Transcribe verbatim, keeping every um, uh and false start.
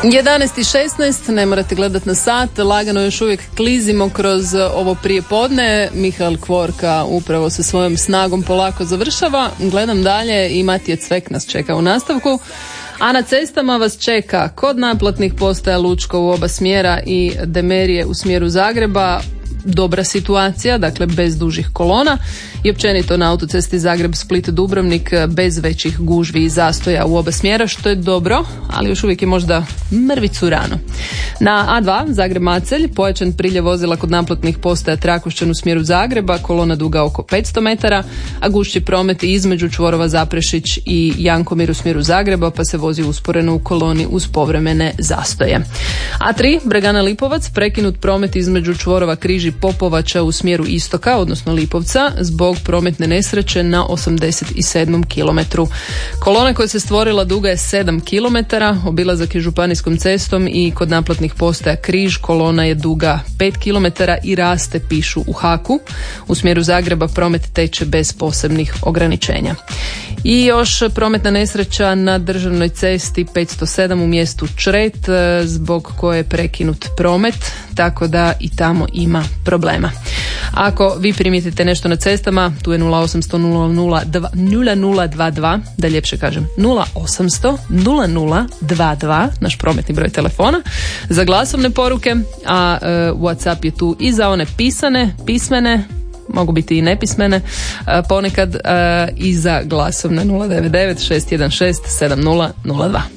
jedanaest i šesnaest, ne morate gledati na sat, lagano još uvijek klizimo kroz ovo prijepodne. Mihael Kvorka upravo sa svojom snagom polako završava. Gledam dalje i Matije Cvek nas čeka u nastavku. A na cestama vas čeka kod naplatnih postaja Lučko u oba smjera i Demerije u smjeru Zagreba dobra situacija, dakle bez dužih kolona, i općenito na autocesti Zagreb-Split-Dubrovnik bez većih gužvi i zastoja u oba smjera, što je dobro, ali još uvijek je možda mrvicu rano. Na A dva Zagreb-Macelj pojačan priljev vozila kod naplatnih postaja Trakošćan u smjeru Zagreba, kolona duga oko petsto metara, a gušći promet između čvorova Zaprešić i Jankomir u smjeru Zagreba, pa se vozi usporeno u koloni uz povremene zastoje. A tri Bregana Lipovac, prekinut promet između čvorova Križ i Popovača u smjeru istoka, odnosno Lipovca, zbog prometne nesreće na osamdeset sedmom kilometru. Kolona koja se stvorila duga je sedam kilometara, obilazak je županijskom cestom i kod naplatnih postaja Križ kolona je duga pet kilometara i raste, pišu u Haku. U smjeru Zagreba promet teče bez posebnih ograničenja. I još prometna nesreća na državnoj cesti petsto sedam u mjestu Čret, zbog koje je prekinut promet, tako da i tamo ima problema. Ako vi primijetite nešto na cestama, tu je nula osamsto nula nula dva nula nula dva dva, da ljepše kažem nula osamsto nula nula dva dva, naš prometni broj telefona za glasovne poruke, a e, WhatsApp je tu i za one pisane, pismene, mogu biti i nepismene, ponekad i za glasovne nula devet devet šest jedan šest sedam nula nula dva.